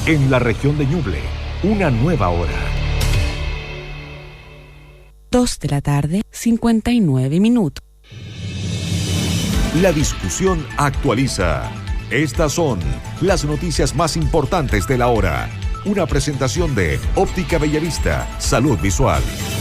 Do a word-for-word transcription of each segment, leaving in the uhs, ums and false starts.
En la región de Ñuble, una nueva hora. Dos de la tarde, cincuenta y nueve minutos. La discusión actualiza. Estas son las noticias más importantes de la hora. Una presentación de Óptica Bellavista, Salud Visual.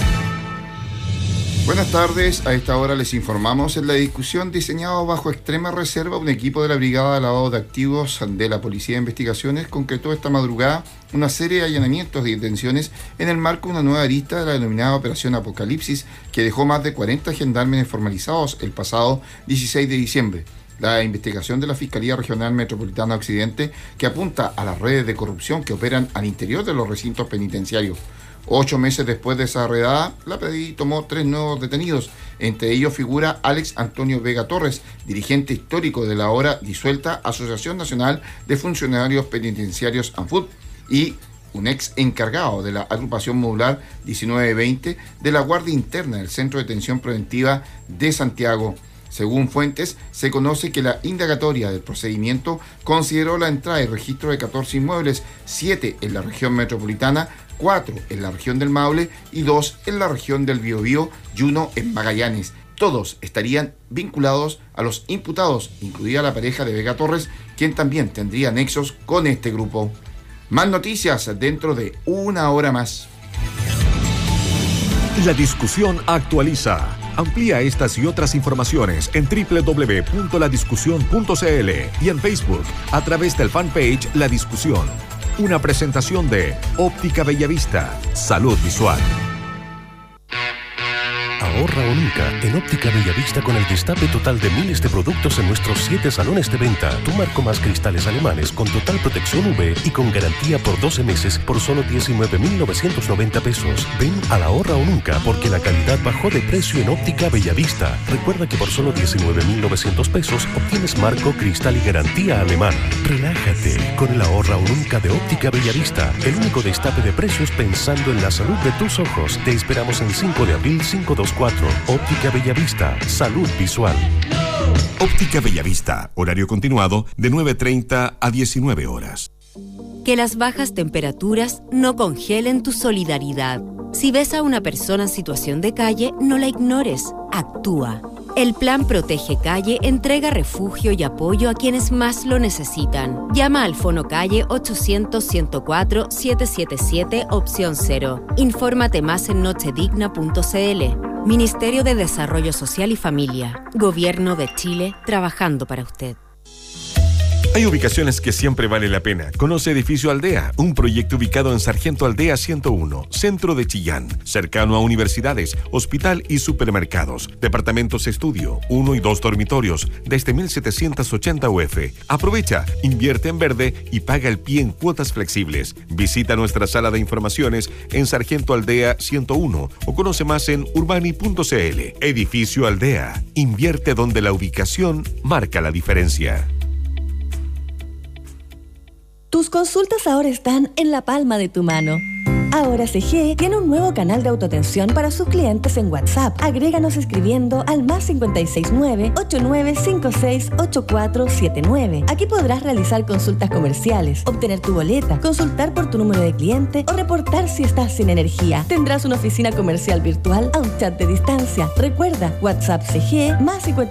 Buenas tardes, a esta hora les informamos en la discusión diseñado bajo extrema reserva. Un equipo de la Brigada de Lavado de Activos de la Policía de Investigaciones concretó esta madrugada una serie de allanamientos de detenciones en el marco de una nueva arista de la denominada Operación Apocalipsis, que dejó más de cuarenta gendarmes formalizados el pasado dieciséis de diciembre. La investigación de la Fiscalía Regional Metropolitana Occidente, que apunta a las redes de corrupción que operan al interior de los recintos penitenciarios. Ocho meses después de esa redada, la P D I tomó tres nuevos detenidos. Entre ellos figura Alex Antonio Vega Torres, dirigente histórico de la ahora disuelta Asociación Nacional de Funcionarios Penitenciarios ANFUT, y un ex encargado de la agrupación modular diecinueve veinte de la Guardia Interna del Centro de Detención Preventiva de Santiago. Según fuentes, se conoce que la indagatoria del procedimiento consideró la entrada y registro de catorce inmuebles, siete en la región metropolitana, cuatro en la región del Maule y dos en la región del Biobío y uno en Magallanes. Todos estarían vinculados a los imputados, incluida la pareja de Vega Torres, quien también tendría nexos con este grupo. Más noticias dentro de una hora más. La discusión actualiza. Amplía estas y otras informaciones en doble u doble u doble u punto la discusión punto c l y en Facebook a través del fanpage La Discusión. Una presentación de Óptica Bellavista, Salud Visual. Ahorra o nunca en Óptica Bellavista con el destape total de miles de productos en nuestros siete salones de venta. Tu marco más cristales alemanes con total protección U V y con garantía por doce meses por solo diecinueve mil novecientos noventa pesos. Ven a la Ahorra o nunca porque la calidad bajó de precio en Óptica Bellavista. Recuerda que por solo diecinueve mil novecientos pesos obtienes marco, cristal y garantía alemana. Relájate con el Ahorra o nunca de Óptica Bellavista. El único destape de precios pensando en la salud de tus ojos. Te esperamos en cinco de abril cinco dos cuatro. Óptica Bellavista, Salud Visual. Óptica Bellavista, horario continuado de nueve treinta a diecinueve horas. Que las bajas temperaturas no congelen tu solidaridad. Si ves a una persona en situación de calle, no la ignores, actúa. El Plan Protege Calle entrega refugio y apoyo a quienes más lo necesitan. Llama al Fono Calle ochocientos, ciento cuatro, setecientos setenta y siete, opción cero. Infórmate más en nochedigna punto c l. Ministerio de Desarrollo Social y Familia. Gobierno de Chile, trabajando para usted. Hay ubicaciones que siempre vale la pena. Conoce Edificio Aldea, un proyecto ubicado en Sargento Aldea ciento uno, centro de Chillán, cercano a universidades, hospital y supermercados. Departamentos estudio, uno y dos dormitorios, desde mil setecientos ochenta U F. Aprovecha, invierte en verde y paga el pie en cuotas flexibles. Visita nuestra sala de informaciones en Sargento Aldea ciento uno o conoce más en urbani punto c l. Edificio Aldea, invierte donde la ubicación marca la diferencia. Tus consultas ahora están en la palma de tu mano. Ahora C G tiene un nuevo canal de autoatención para sus clientes en WhatsApp. Agréganos escribiendo al más cinco seis nueve, ocho nueve cinco seis, ocho cuatro siete nueve. Aquí podrás realizar consultas comerciales, obtener tu boleta, consultar por tu número de cliente o reportar si estás sin energía. Tendrás una oficina comercial virtual a un chat de distancia. Recuerda, WhatsApp C G más cinco